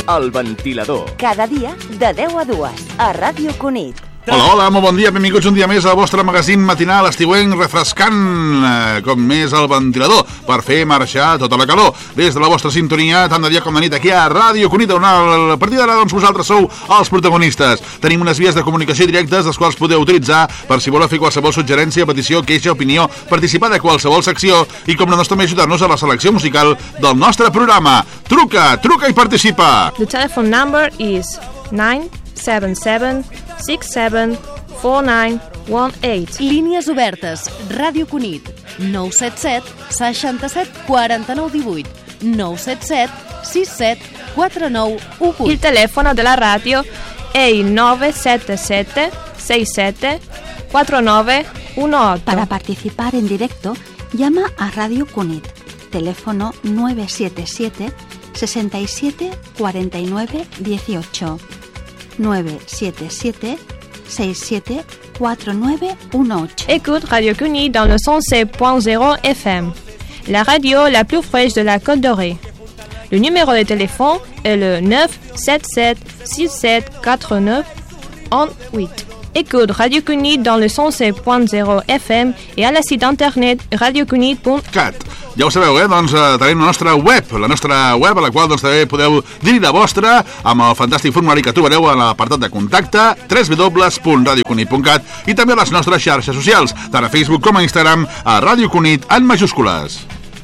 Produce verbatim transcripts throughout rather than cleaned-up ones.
El Ventilador. Cada dia de deu a dues a Ràdio Cunit. Hola, hola, molt bon dia, benvinguts un dia més al vostre magazín matinal estiuenc refrescant, eh, com més El Ventilador, per fer marxar tota la calor. Des de la vostra sintonia, tant de dia com de nit, aquí a Ràdio Cunit, on a partir d'ara doncs, vosaltres sou els protagonistes. Tenim unes vies de comunicació directes, les quals podeu utilitzar per si voleu fer qualsevol suggerència, petició, queixa, opinió, participar de qualsevol secció i, com no, doncs, també ajudar-nos a la selecció musical del nostre programa. Truca, truca i participa! The telephone number is nine seven seven six seven four nine one eight. Línies obertes. Ràdio Cunit. nou set set seixanta-set quaranta-nou divuit. nou set set sis set quatre nou u vuit. Il telefono della radio è il nove sette sette sei sette quattro nove uno otto. Para participar en directo, llama a Radio Cunit. Teléfono nueve siete siete sesenta y siete cuarenta y nueve dieciocho. nueve siete siete seis siete cuatro nueve uno ocho. Écoute Radio Cunit dans le cent sept point zéro F M, la radio la plus fraîche de la Côte d'Orée. Le numéro de téléphone est le neuf sept sept six sept quatre neuf un huit. Écoute Radio Cunit dans le cent sept point zéro F M et à la site internet radiocunit punt cat. Ja ho sabeu, eh? Doncs eh, tenim la nostra web, la nostra web a la qual doncs, també podeu dir la vostra amb el fantàstic formulari que trobareu a l'apartat de contacte w w w punt radio cunit punt cat i també a les nostres xarxes socials, tant a Facebook com a Instagram, a Ràdio Cunit en majúscules.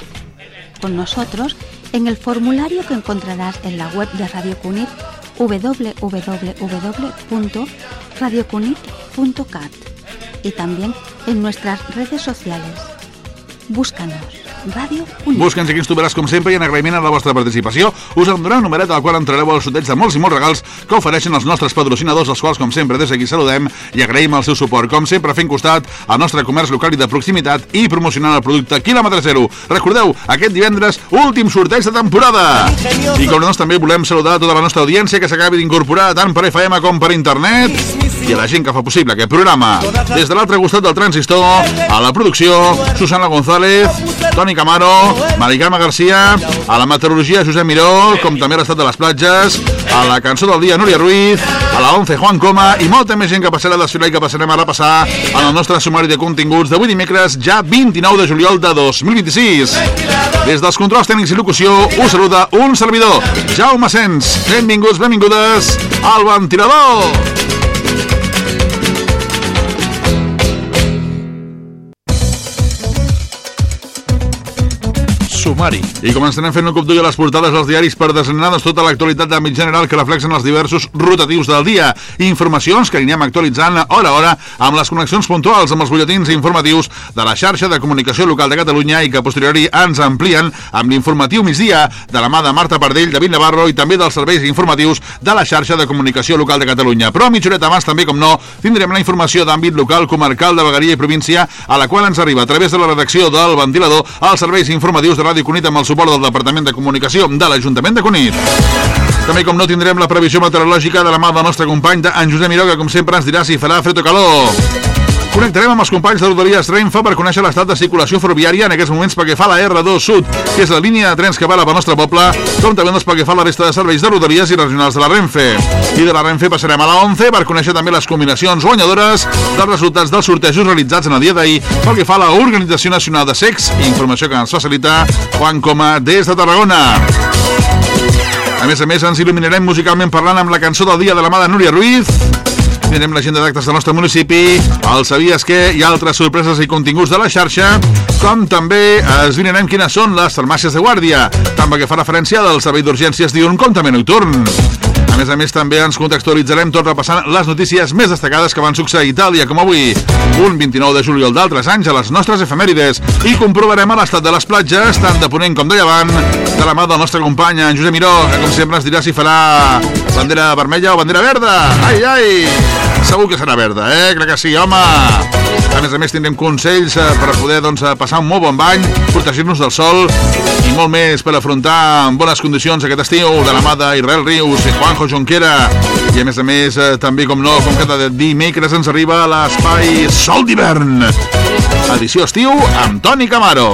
Con nosotros en el formulario que encontrarás en la web de Radio Cunit, w w w punto radio cunit punto cat, y también en nuestras redes sociales. Búscanos, Ràdio Cunit. Busca'ns, aquí ens trobaràs com sempre, i en agraïment a la vostra participació us en donarem un numeret al qual entrareu al sorteig de molts i molts regals que ofereixen els nostres patrocinadors, els quals, com sempre, des d'aquí saludem i agraïm el seu suport, com sempre, fent costat al nostre comerç local i de proximitat i promocionant el producte quilòmetre zero. Recordeu, aquest divendres, últim sorteig de temporada. I com no, doncs, també volem saludar tota la nostra audiència que s'acabi d'incorporar tant per F M com per internet i a la gent que fa possible aquest programa. Des de l'altre costat del transistor, a la producció, Susana González, Toni Camaro, Maricama Garcia, a la meteorologia Josep Miró, com també a l'estat de les platges, a la cançó del dia Núria Ruiz, a la onze Juan Coma i molta més gent que passarà a desfilar i que passarem a repassar en el nostre sumari de continguts d'avui dimecres, ja vint-i-nou de juliol de dos mil vint-i-sis. Des dels controls tècnics i locució us saluda un servidor, Jaume Sens. Benvinguts, benvingudes al Ventilador. Sumari. I començarem fent un cop d'ull a les portades dels diaris per desgranar doncs, tota l'actualitat d'àmbit general que reflexen els diversos rotatius del dia. Informacions que anirem actualitzant hora a hora amb les connexions puntuals amb els butlletins informatius de la xarxa de comunicació local de Catalunya i que a posteriori ens amplien amb l'informatiu migdia de la mà de Marta Pardell, David Navarro i també dels serveis informatius de la xarxa de comunicació local de Catalunya. Però a mitja horeta abans també, com no, tindrem la informació d'àmbit local, comarcal, de vegueria i província, a la qual ens arriba a través de la redacció del Ventilador als serveis informatius de Ràdio Cunit amb el suport del Departament de Comunicació de l'Ajuntament de Cunit. També, com no, tindrem la previsió meteorològica de la mà del nostre company en Josep Miró, que com sempre ens dirà si farà fred o calor. Connectarem amb els companys de Rodalies Renfe per conèixer l'estat de circulació ferroviària en aquests moments pel que fa a la R dos Sud, que és la línia de trens que va pel nostre poble, com també doncs, pel que fa a la resta de serveis de Rodalies i regionals de la Renfe. I de la Renfe passarem a la onze per conèixer també les combinacions guanyadores dels resultats dels sortejos realitzats en el dia d'ahir pel que fa a l'Organització Nacional de Sex, informació que ens facilita Juan Coma des de Tarragona. A més a més, ens il·luminarem musicalment parlant amb la cançó del dia de la mà de Núria Ruiz. Tindrem l'agenda d'actes del nostre municipi, el Sabies què i altres sorpreses i continguts de la xarxa, com també esbrinarem quines són les farmàcies de guàrdia, tant pel que fa referència del servei d'urgències diürn com també nocturn. A més a més, també ens contextualitzarem tot repassant les notícies més destacades que van succeir a Itàlia, com avui, un vint-i-nou de juliol d'altres anys, a les nostres efemèrides, i comprovarem l'estat de les platges, tant de ponent com de llevant, de la mà del nostre company, en Josep Miró, que com sempre ens dirà si farà bandera vermella o bandera verda. Ai, ai! Segur que serà verda, eh? Crec que sí, home! A més a més, tindrem consells per poder doncs, passar un molt bon bany, protegir-nos del sol i molt més per afrontar en bones condicions aquest estiu, de la mà d'Israel Rius i Juanjo Junquera. I a més a més, també, com no, com cada dimecres ens arriba a l'espai Sol d'hivern. edició estiu amb Toni Camaro.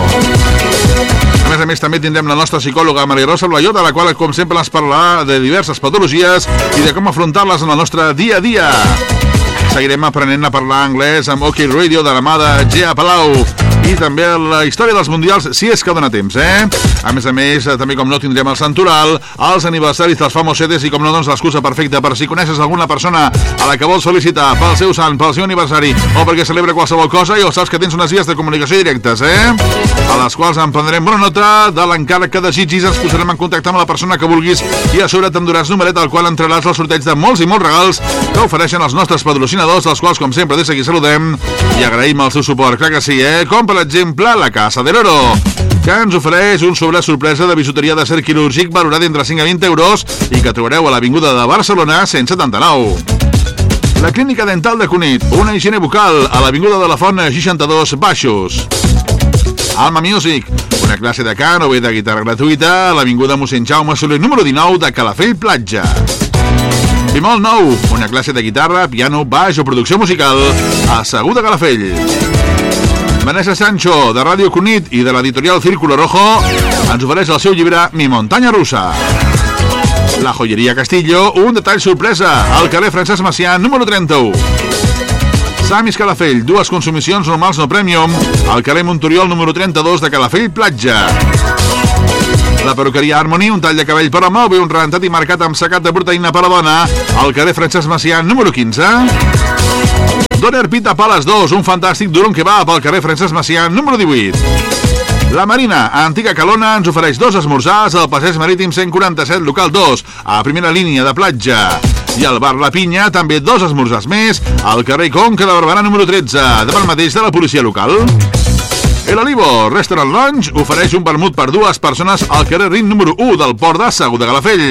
A més a més, també tindrem la nostra psicòloga Maria Rosa Albayó, de la qual, com sempre, ens parlarà de diverses patologies i de com afrontar-les en el nostre dia a dia. Seguirem aprenent a parlar anglès amb OK Radio de la mà de Gea Palau. I també la història dels mundials, si és que dona temps, eh? A més a més, també, com no, tindrem el santoral, els aniversaris dels famosetes i, com no, doncs, l'excusa perfecta per si coneixes alguna persona a la que vols felicitar pel seu sant, pel seu aniversari o perquè celebra qualsevol cosa, i saps que tens unes vies de comunicació directes, eh? A les quals en prendrem bona nota de l'encàrrec que desitgis, ens posarem en contacte amb la persona que vulguis i a sobre t'enduràs numeret al qual entraràs al sorteig de molts i molts regals que ofereixen els nostres patrocinadors, dels quals, com sempre, des d'aquí saludem i agraïm el seu suport. Clar que sí, eh? Com per exemple la Casa del Oro, que ens ofereix un sobre sorpresa de bisuteria d'acer quirúrgic valorat entre cinc a vint euros i que trobareu a l'Avinguda de Barcelona cent setanta-nou. La Clínica Dental de Cunit, una higiene bucal a l'Avinguda de la Font seixanta-dos Baixos. Alma Music, una classe de cant o bé de guitarra gratuïta a l'Avinguda Mossèn Jaume Soler número dinou de Calafell Platja. Bemol nou, una classe de guitarra, piano, baix o producció musical a Segur de Calafell. Vanessa Sancho, de Ràdio Cunit i de l'editorial Círculo Rojo, ens ofereix el seu llibre Mi Montaña Rusa. La Joyeria Castillo, un detall sorpresa al carrer Francesc Macià número trenta-u. Samis Calafell, dues consumicions normals no premium al carrer Montoriol número trenta-dos de Calafell Platja. La perruqueria Harmony, un tall de cabell per home o bé un rentat i marcat amb secat de proteïna per a dona al carrer Francesc Macià número quinze. Doner Pita Pales dos, un fantàstic durum que va pel carrer Francesc Macià número divuit. La Marina, a Antiga Calona, ens ofereix dos esmorzars al Passeig Marítim cent quaranta-set, local dos, a primera línia de platja. I al bar La Pinya, també dos esmorzars més al carrer Conca de Barberà número tretze, davant mateix de la policia local. El Olivo Restaurant Lounge ofereix un vermut per dues persones al carrer Rin número u del Port de Segur de Calafell.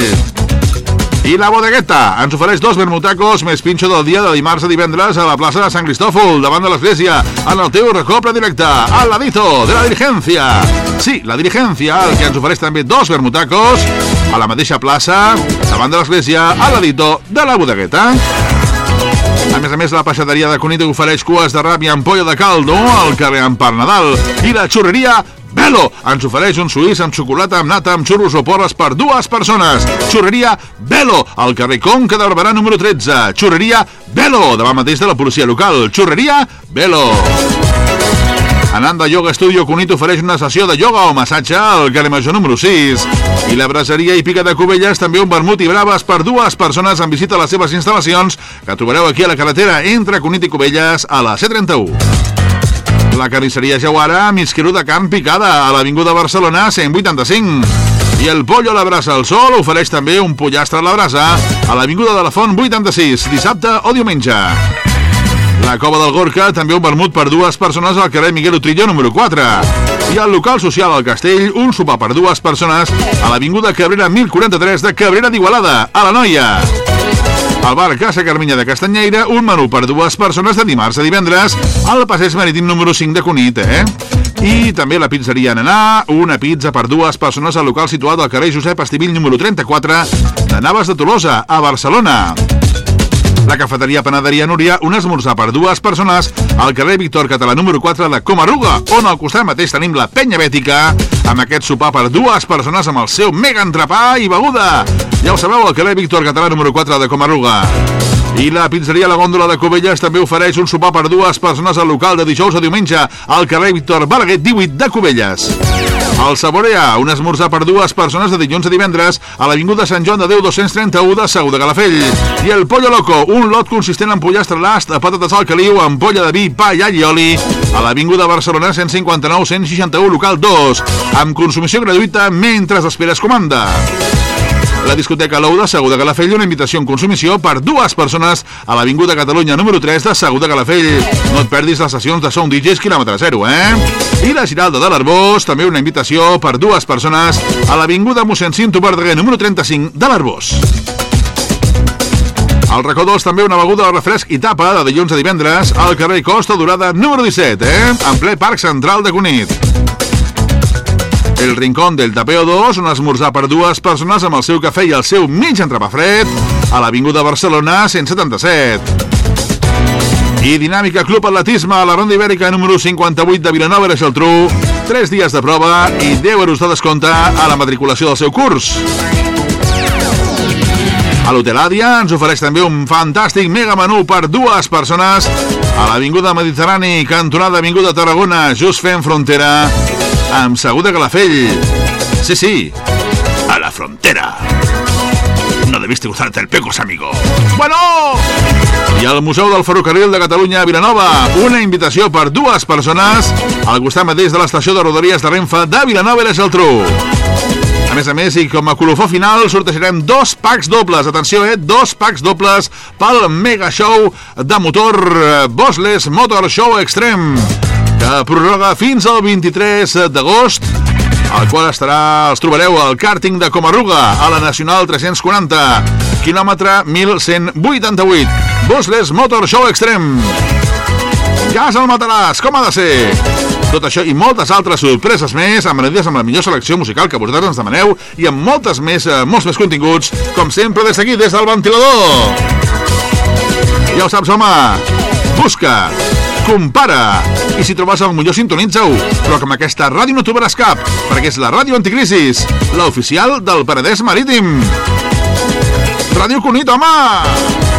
I la Bodegueta ens ofereix dos vermutacos més pinxo del dia de dimarts a divendres a la plaça de Sant Cristòfol, davant de l'església, en el teu racó predilecte, al ladito de la Diligencia. Sí, la Diligencia, el que ens ofereix també dos vermutacos a la mateixa plaça, davant de l'església, al ladito de la Bodegueta. A més a més, la peixateria de Cunit ofereix cues de rap i ampolla de caldo al carrer Empar Nadal. I la xurreria Belo ens ofereix un suís amb xocolata amb nata amb xurros o porres per dues persones. Xurreria Belo, al carrer Conca de Barberà número tretze. Xurreria Belo, davant mateix de la policia local. Xurreria Belo. Ananda Yoga Studio Cunit ofereix una sessió de ioga o massatge al carrer Major número sis. I la braseria i pica de Cubelles, també un vermut i braves per dues persones en visita a les seves instal·lacions que trobareu aquí a la carretera entre Cunit i Cubelles a la C trenta-u. La carnisseria Jauara, mig quilo de carn picada a l'Avinguda Barcelona cent vuitanta-cinc. I el Pollo a la Brasa al Sol ofereix també un pollastre a la brasa a l'Avinguda de la Font vuitanta-sis, dissabte o diumenge. La Cova del Gorka, també un vermut per dues persones al carrer Miguel Utrillo número quatre. I al local social al Castell, un sopar per dues persones a l'Avinguda Cabrera mil quaranta-tres de Cabrera d'Igualada, a la Noia. Al bar Casa Carminya de Castanyeira, un menú per dues persones de dimarts a divendres al Passeig Marítim número cinc de Cunit, eh? I també la pizzeria Nanà, una pizza per dues persones al local situat al carrer Josep Estivill número trenta-quatre de Navas de Tolosa, a Barcelona. La cafeteria Panaderia Núria, un esmorzar per dues persones al carrer Víctor Català número quatre de Comarruga, on al costat mateix tenim la Penya Bètica, amb aquest sopar per dues persones amb el seu mega entrepà i beguda. Ja ho sabeu, al carrer Víctor Català número quatre de Comarruga. I la pizzeria La Gòndola de Cubelles també ofereix un sopar per dues persones al local de dijous a diumenge al carrer Víctor Balaguer divuit de Cubelles. El Saborea, un esmorzar per dues persones de dilluns a divendres a l'Avinguda Sant Joan de Déu dos-cents trenta-u de Segur de Calafell. I el Pollo Loco, un lot consistent en pollastre l'ast, patates al caliu, ampolla de vi, pa i all i oli a l'Avinguda Barcelona cent cinquanta-nou cent seixanta-u local dos, amb consumició gratuïta mentre esperes comanda. La discoteca Lou de Segur de Calafell, una invitació en consumició per dues persones a l'Avinguda Catalunya número tres de Segur de Calafell. No et perdis les sessions de Sound D Js quilòmetre zero, eh? I la Giralda de l'Arbós, també una invitació per dues persones a l'Avinguda mossèn Cinto Verdaguer número trenta-cinc de l'Arbós. Al racó dos també una beguda de refresc i tapa de dilluns a divendres al carrer Costa Dorada número disset, eh? En ple Parc Central de Cunit. El Rincón del Tapeo dos, un esmorzar per dues persones amb el seu cafè i el seu mig entrepà fred a l'Avinguda Barcelona cent setanta-set. I Dinàmica Club Atletisme a la Ronda Ibèrica número cinquanta-vuit de Vilanova i la Geltrú. tres dies de prova i deu euros de descompte a la matriculació del seu curs. A l'Hotel Àdia ens ofereix també un fantàstic mega menú per dues persones a l'Avinguda Mediterrani, cantonada Avinguda Tarragona, just fent frontera amb Segur de Calafell. Sí, sí, a la frontera. No debiste gustarte el pecos, amigo. Bueno! I al Museu del Ferrocarril de Catalunya a Vilanova, una invitació per dues persones al costat mateix de l'estació de Rodalies de Renfe de Vilanova i la Geltrú. A més a més, i com a colofó final, sortejarem dos packs dobles. Atenció, eh? Dos packs dobles pel mega show de motor Bossless Motor Show Extreme, que prorroga fins al vint-i-tres d'agost, al qual estarà, els trobareu al càrting de Comarruga, a la Nacional tres-cents quaranta, quilòmetre mil cent vuitanta-vuit. Bossless Motor Show Extreme. Gas al mataràs, com ha de ser? Tot això i moltes altres sorpreses més, amanecides amb la millor selecció musical que vosaltres ens demaneu i amb moltes més, eh, molts més continguts, com sempre des d'aquí, des del ventilador. Ja ho saps, home. Busca, compara, i si trobes el millor sintonitza-ho, però com aquesta ràdio no t'ho veràs cap, perquè és la ràdio anticrisis, la oficial del Penedès Marítim. Ràdio Cunit, home!